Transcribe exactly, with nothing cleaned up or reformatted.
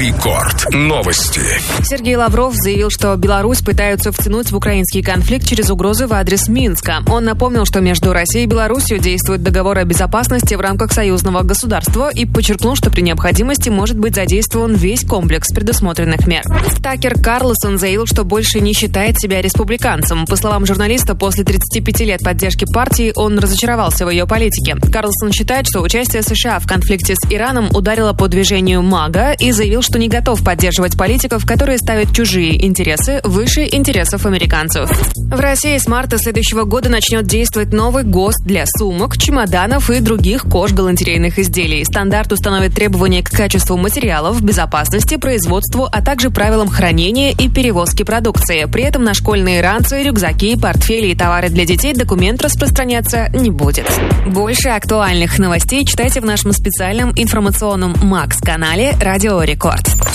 Рекорд. Новости. Сергей Лавров заявил, что Беларусь пытаются втянуть в украинский конфликт через угрозы в адрес Минска. Он напомнил, что между Россией и Беларусью действует договор о безопасности в рамках союзного государства и подчеркнул, что при необходимости может быть задействован весь комплекс предусмотренных мер. Такер Карлсон заявил, что больше не считает себя республиканцем. По словам журналиста, после тридцати пяти лет поддержки партии он разочаровался в ее политике. Карлсон считает, что участие США в конфликте с Ираном ударило по движению МАГА и заявил, что не готов поддерживать политиков, которые ставят чужие интересы выше интересов американцев. В России с марта следующего года начнет действовать новый ГОСТ для сумок, чемоданов и других кожгалантерейных изделий. Стандарт установит требования к качеству материалов, безопасности, производству, а также правилам хранения и перевозки продукции. При этом на школьные ранцы, рюкзаки, портфели и товары для детей документ распространяться не будет. Больше актуальных новостей читайте в нашем специальном информационном Макс-канале «Радио Рекорд».